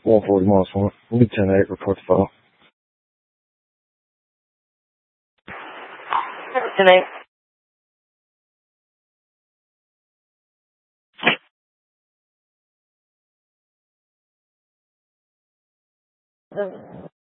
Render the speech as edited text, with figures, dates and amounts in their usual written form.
140 miles from it. Mid 10-8, report to file. 10-8.